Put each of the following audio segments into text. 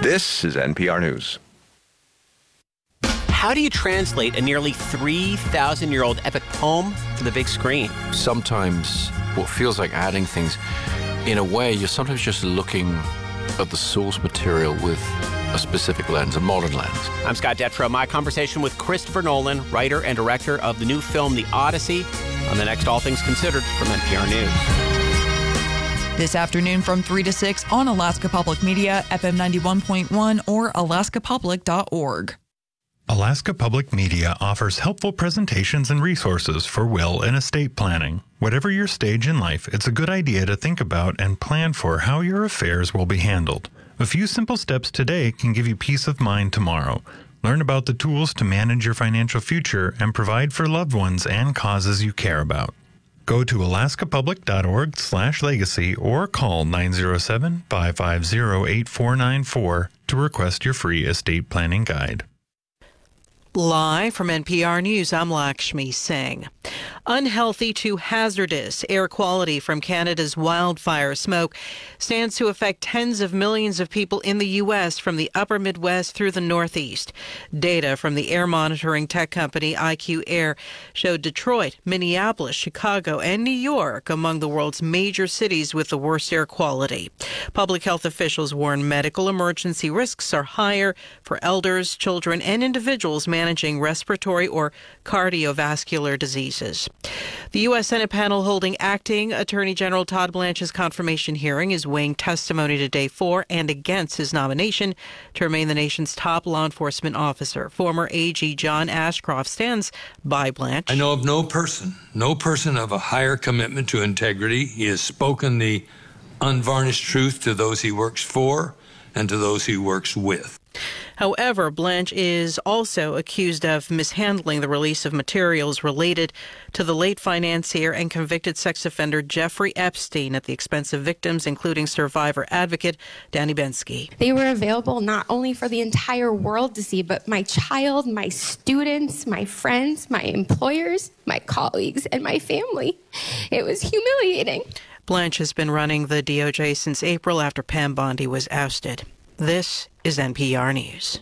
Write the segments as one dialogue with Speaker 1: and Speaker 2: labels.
Speaker 1: This is NPR News.
Speaker 2: How do you translate a nearly 3,000-year-old epic poem to the big screen?
Speaker 3: Sometimes what feels like adding things, in a way, you're sometimes just looking at the source material with a specific lens, a modern lens.
Speaker 2: I'm Scott Detrow. My conversation with Christopher Nolan, writer and director of the new film The Odyssey, on the next All Things Considered from NPR News.
Speaker 4: This afternoon from 3 to 6 on Alaska Public Media, FM 91.1 or alaskapublic.org.
Speaker 5: Alaska Public Media offers helpful presentations and resources for will and estate planning. Whatever your stage in life, it's a good idea to think about and plan for how your affairs will be handled. A few simple steps today can give you peace of mind tomorrow. Learn about the tools to manage your financial future and provide for loved ones and causes you care about. Go to alaskapublic.org/legacy or call 907-550-8494 to request your free estate planning guide.
Speaker 6: Live from NPR News, I'm Lakshmi Singh. Unhealthy to hazardous air quality from Canada's wildfire smoke stands to affect tens of millions of people in the U.S. from the upper Midwest through the Northeast. Data from the air monitoring tech company IQ Air showed Detroit, Minneapolis, Chicago, and New York among the world's major cities with the worst air quality. Public health officials warn medical emergency risks are higher for elders, children, and individuals managing respiratory or cardiovascular diseases. The U.S. Senate panel holding acting Attorney General Todd Blanche's confirmation hearing is weighing testimony today for and against his nomination to remain the nation's top law enforcement officer. Former AG John Ashcroft stands by Blanche.
Speaker 7: I know of no person of a higher commitment to integrity. He has spoken the unvarnished truth to those he works for and to those he works with.
Speaker 6: However, Blanche is also accused of mishandling the release of materials related to the late financier and convicted sex offender Jeffrey Epstein at the expense of victims, including survivor advocate Danny Bensky.
Speaker 8: They were available not only for the entire world to see, but my child, my students, my friends, my employers, my colleagues, and my family. It was humiliating.
Speaker 6: Blanche has been running the DOJ since April after Pam Bondi was ousted. This is NPR News.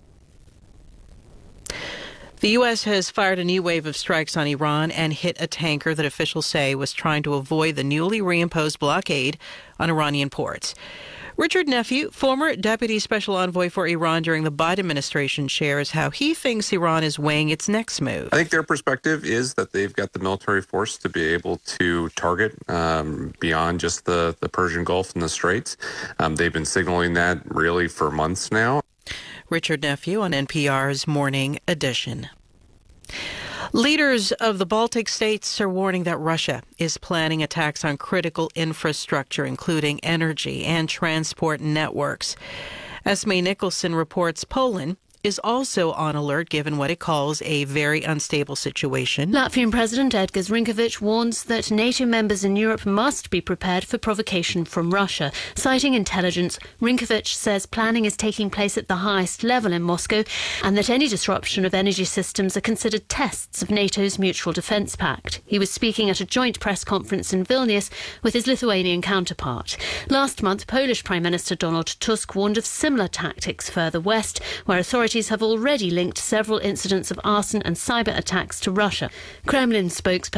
Speaker 6: The U.S. has fired a new wave of strikes on Iran and hit a tanker that officials say was trying to avoid the newly reimposed blockade on Iranian ports. Richard Nephew, former Deputy Special Envoy for Iran during the Biden administration, shares how he thinks Iran is weighing its next move.
Speaker 9: I think their perspective is that they've got the military force to be able to target beyond just the Persian Gulf and the Straits. They've been signaling that really for months now.
Speaker 6: Richard Nephew on NPR's Morning Edition. Leaders of the Baltic states are warning that Russia is planning attacks on critical infrastructure, including energy and transport networks. Esme Nicholson reports Poland is also on alert given what it calls a very unstable situation.
Speaker 10: Latvian President Edgars Rinkēvičs warns that NATO members in Europe must be prepared for provocation from Russia. Citing intelligence, Rinkēvičs says planning is taking place at the highest level in Moscow and that any disruption of energy systems are considered tests of NATO's Mutual Defence Pact. He was speaking at a joint press conference in Vilnius with his Lithuanian counterpart. Last month, Polish Prime Minister Donald Tusk warned of similar tactics further west, where authorities have already linked several incidents of arson and cyber attacks to Russia. Kremlin spokesperson